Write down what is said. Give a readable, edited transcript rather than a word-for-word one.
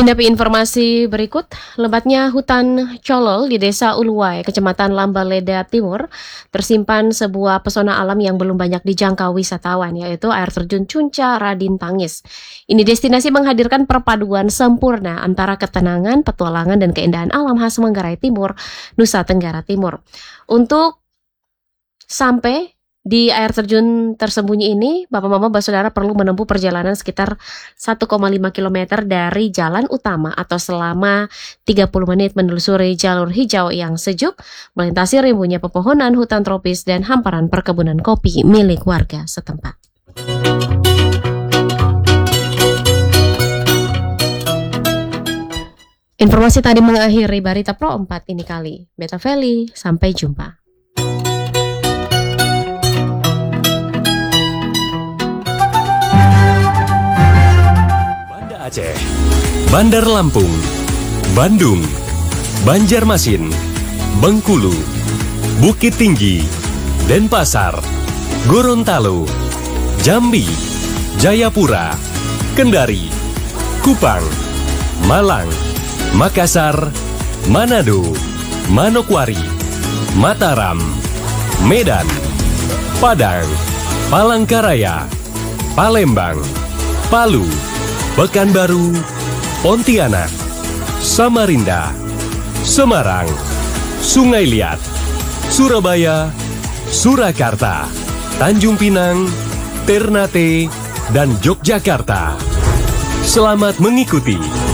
Dapin informasi berikut, lebatnya hutan Colol di Desa Uluwai, Kecamatan Lambaleda Timur, tersimpan sebuah pesona alam yang belum banyak dijangkau wisatawan, yaitu air terjun Cunca Radin Tangis. Ini destinasi menghadirkan perpaduan sempurna antara ketenangan, petualangan, dan keindahan alam khas Manggarai Timur, Nusa Tenggara Timur. Untuk sampai di air terjun tersembunyi ini, Bapak-Bapak, Saudara perlu menempuh perjalanan sekitar 1,5 km dari jalan utama atau selama 30 menit menelusuri jalur hijau yang sejuk, melintasi rimbunnya pepohonan hutan tropis dan hamparan perkebunan kopi milik warga setempat. Informasi tadi mengakhiri Barita Pro 4 ini kali. Beta Feli, sampai jumpa. Aceh, Bandar Lampung, Bandung, Banjarmasin, Bengkulu, Bukit Tinggi, Denpasar, Gorontalo, Jambi, Jayapura, Kendari, Kupang, Malang, Makassar, Manado, Manokwari, Mataram, Medan, Padang, Palangkaraya, Palembang, Palu, Pekanbaru, Pontianak, Samarinda, Semarang, Sungai Liat, Surabaya, Surakarta, Tanjung Pinang, Ternate, dan Yogyakarta. Selamat mengikuti.